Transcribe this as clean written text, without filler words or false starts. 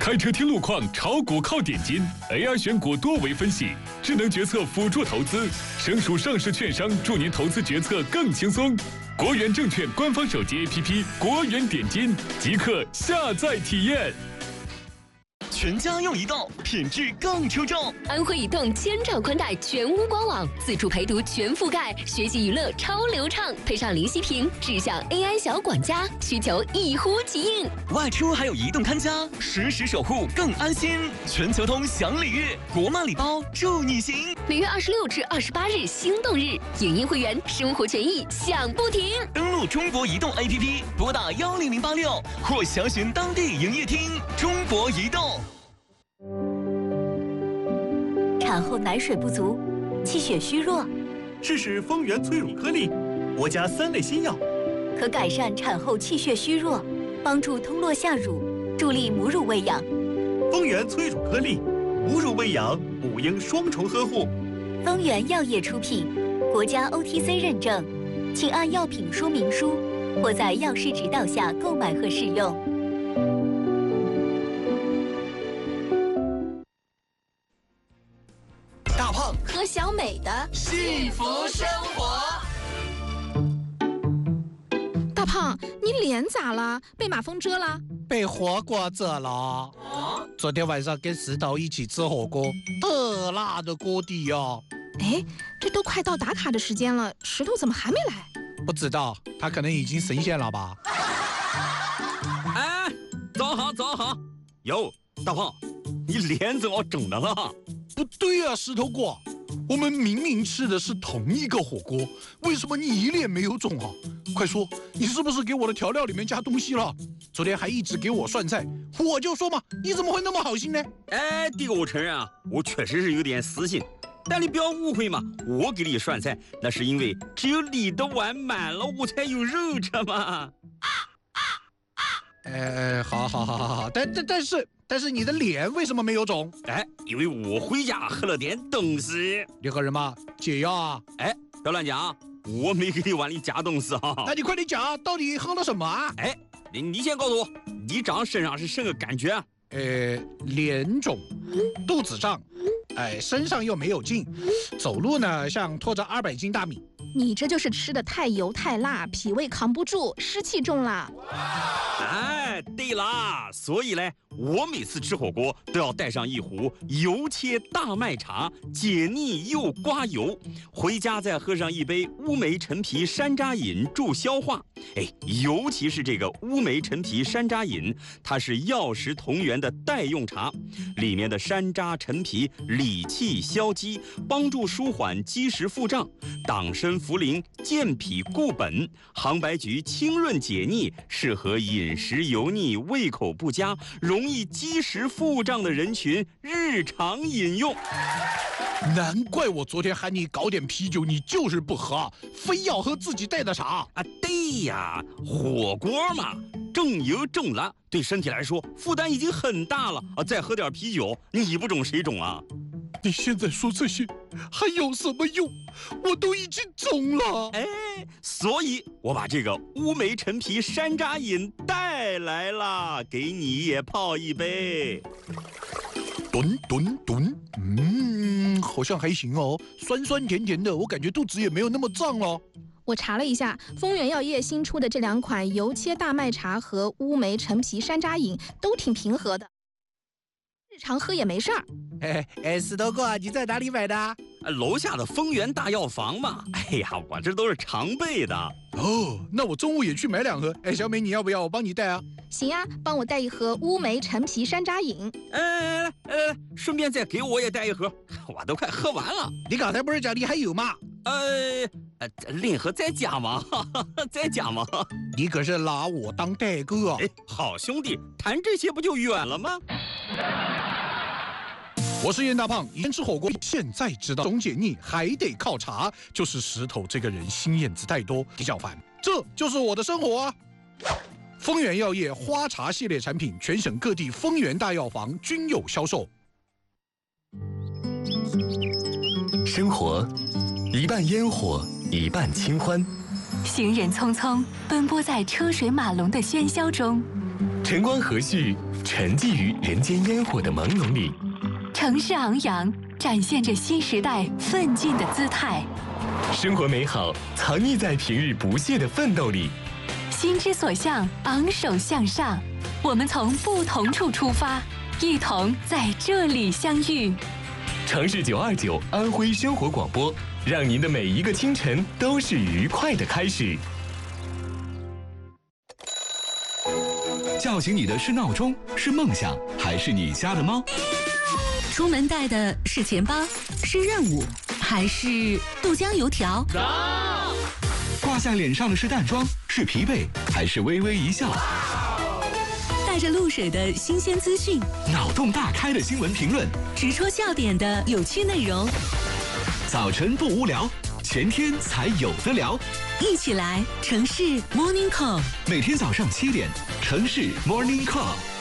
开车听路况，炒股靠点金 ，AR 选股多维分析，智能决策辅助投资，省属上市券商助您投资决策更轻松。国元证券官方手机 APP 国元点金，即刻下载体验。 全家用移动，品质更出众。 安徽移动千兆宽带全屋官网，自助陪读全覆盖，学习娱乐超流畅，配上零息屏，智享 AI 小管家，需求一呼即应。 外出还有移动看家，实时守护更安心。全球通享礼遇，国漫礼包助你行。 每月26至28日心动日，影音会员生活权益享不停。 登录中国移动 APP， 拨打10086或详询当地营业厅。中国移动。 产后奶水不足，气血虚弱， 试试丰源催乳颗粒，国家3类新药， 可改善产后气血虚弱，帮助通络下乳，助力母乳喂养。 丰源催乳颗粒，母乳喂养，母婴双重呵护。 丰源药业出品，国家 OTC 认证，请按药品说明书或在药师指导下购买和使用。 大胖和小美的幸福生活。 大胖，你脸咋了？被马蜂蛰了？ 被火锅蛰了。昨天晚上跟石头一起吃火锅，特辣的锅底哦。 哎，这都快到打卡的时间了，石头怎么还没来？ 不知道，他可能已经神仙了吧。 哎，早好早好。哟，大胖，你脸怎么肿的了？ 不对啊，石头哥，我们明明吃的是同一个火锅，为什么你脸没有肿啊？快说，你是不是给我的调料里面加东西了？昨天还一直给我涮菜，我就说嘛，你怎么会那么好心呢？ 哎，这个我承认啊，我确实是有点私心，但你不要误会嘛，我给你涮菜那是因为只有你的碗满了，我才有肉吃嘛。 好，但是你的脸为什么没有肿？ 哎，因为我回家喝了点东西。 你喝什么？解药啊？ 哎，不要乱讲，我没给你碗里加东西啊。 那你快点讲，到底喝了什么啊？ 哎，你先告诉我，你长身上是什么感觉？ 脸肿，肚子胀，身上又没有劲，走路呢像拖着200斤大米。 你这就是吃的太油太辣，脾胃扛不住，湿气重了。 哎，对啦，所以嘞，我每次吃火锅都要带上一壶油切大麦茶，解腻又刮油。回家再喝上一杯乌梅陈皮山楂饮，助消化。哎，尤其是这个乌梅陈皮山楂饮，它是药食同源的代用茶，里面的山楂、陈皮理气消积，帮助舒缓积食腹胀，党参、茯苓健脾固本，杭白菊清润解腻，适合饮食油腻、胃口不佳、容易积食腹胀的人群日常饮用。 难怪我昨天喊你搞点啤酒，你就是不喝，非要喝自己带的茶啊！对呀，火锅嘛，重油重辣，对身体来说负担已经很大了啊！再喝点啤酒，你不肿谁肿啊？ 你现在说这些还有什么用？我都已经肿了。 哎，所以我把这个乌梅陈皮山楂饮带来了，给你也泡一杯。 吨，好像还行哦，酸酸甜甜的，我感觉肚子也没有那么胀了。 我查了一下，丰源药业新出的这2款油切大麦茶和乌梅陈皮山楂饮都挺平和的，日常喝也没事儿。 石头哥，你在哪里买的？ 楼下的丰源大药房嘛。哎呀，我这都是常备的。 哦，那我中午也去买2盒。小美你要不要？我帮你带啊。 行啊，帮我带1盒乌梅陈皮山楂饮。 来，顺便再给我也带1盒，我都快喝完了。 你刚才不是讲你还有吗？ 另盒再加嘛，再加嘛。 你可是拿我当代哥啊！ 好兄弟，谈这些不就远了吗？ 我是燕大胖，以前吃火锅，现在知道总解腻还得靠茶，就是石头这个人心眼子太多，比较烦，这就是我的生活啊。丰源药业花茶系列产品，全省各地丰源大药房均有销售。 生活一半烟火，一半清欢。 行人匆匆奔波在车水马龙的喧嚣中， 晨光和煦， 沉寂于人间烟火的朦胧里。 城市昂扬，展现着新时代奋进的姿态。 生活美好藏匿在平日不懈的奋斗里。 心之所向，昂首向上。我们从不同处出发，一同在这里相遇。 城市929安徽生活广播，让您的每一个清晨都是愉快的开始。 叫醒你的是闹钟，是梦想，还是你家的猫？ 出门带的是钱包，是任务，还是豆浆油条？ 挂在脸上的是淡妆，是疲惫，还是微微一笑？ 带着露水的新鲜资讯， 脑洞大开的新闻评论， 直戳笑点的有趣内容。 早晨不无聊，前天才有的聊。 一起来城市 Morning Call， 每天早上7点，城市 Morning Call。